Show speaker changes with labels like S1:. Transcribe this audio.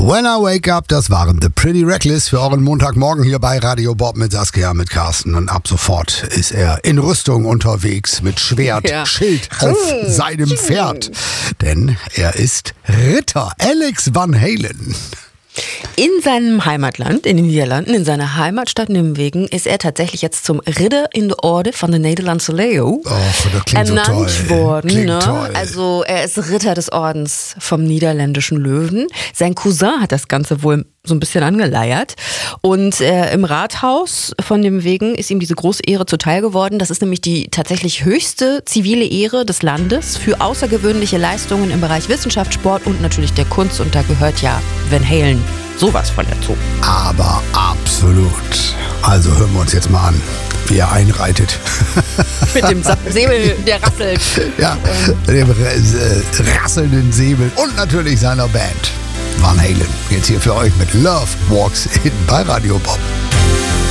S1: When I Wake Up, das waren The Pretty Reckless für euren Montagmorgen hier bei Radio Bob mit Saskia, mit Carsten. Und ab sofort ist er in Rüstung unterwegs mit Schwert, Schild auf seinem Pferd. Denn er ist Ritter Alex Van Halen.
S2: In seinem Heimatland, in den Niederlanden, in seiner Heimatstadt Nimwegen, ist er tatsächlich jetzt zum Ridder in de Orde von der Nederlandse Leeuw ernannt worden.
S1: Toll.
S2: Also er ist Ritter des Ordens vom niederländischen Löwen. Sein Cousin hat das Ganze wohl so ein bisschen angeleiert. Und im Rathaus von Nimwegen ist ihm diese große Ehre zuteil geworden. Das ist nämlich die tatsächlich höchste zivile Ehre des Landes für außergewöhnliche Leistungen im Bereich Wissenschaft, Sport und natürlich der Kunst. Und da gehört ja Van Halen sowas von dazu.
S1: Aber absolut. Also hören wir uns jetzt mal an, wie er einreitet.
S2: Mit dem Säbel, der rasselt.
S1: Ja, dem rasselnden Säbel und natürlich seiner Band. Van Halen. Jetzt hier für euch mit Love Walks In bei Radio Bob.